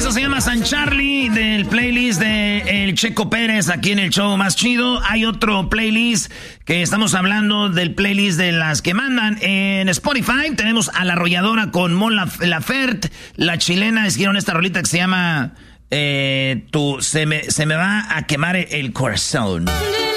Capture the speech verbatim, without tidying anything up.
Esto se llama San Charlie, del playlist de El Checo Pérez, aquí en el show más chido. Hay otro playlist que estamos hablando del playlist de las que mandan en Spotify. Tenemos a La Arrolladora con Mon Laferte. La chilena escribieron esta rolita que se llama eh, tu, se, me, se me va a quemar el corazón.